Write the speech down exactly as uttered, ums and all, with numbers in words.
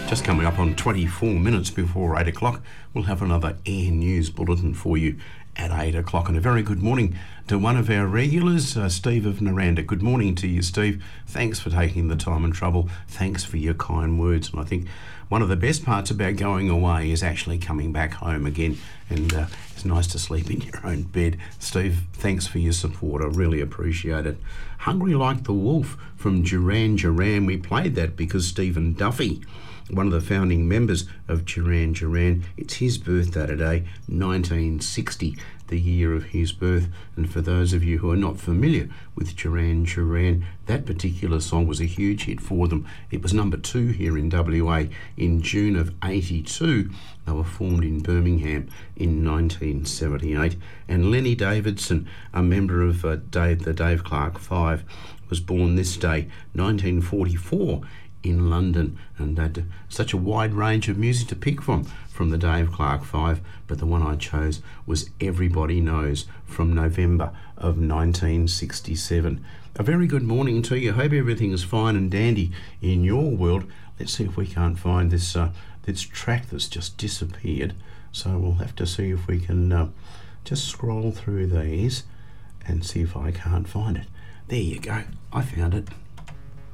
Just coming up on twenty-four minutes before eight o'clock, we'll have another Air News Bulletin for you at eight o'clock. And a very good morning to one of our regulars, uh, Steve of Naranda. Good morning to you, Steve. Thanks for taking the time and trouble. Thanks for your kind words. And I think one of the best parts about going away is actually coming back home again. And uh, it's nice to sleep in your own bed. Steve, thanks for your support. I really appreciate it. Hungry Like the Wolf from Duran Duran. We played that because Stephen Duffy, one of the founding members of Duran Duran, it's his birthday today, nineteen sixty, the year of his birth. And for those of you who are not familiar with Duran Duran, that particular song was a huge hit for them. It was number two here in W A in June of eighty-two. They were formed in Birmingham in nineteen seventy-eight. And Lenny Davidson, a member of uh, Dave, the Dave Clark Five, was born this day, nineteen forty-four, in London, and had such a wide range of music to pick from from the Dave Clark Five, but the one I chose was Everybody Knows from November of nineteen sixty-seven. A very good morning to you. Hope everything is fine and dandy in your world. Let's see if we can't find this uh, this track that's just disappeared. So we'll have to see if we can uh, just scroll through these and see if I can't find it. There you go. I found it.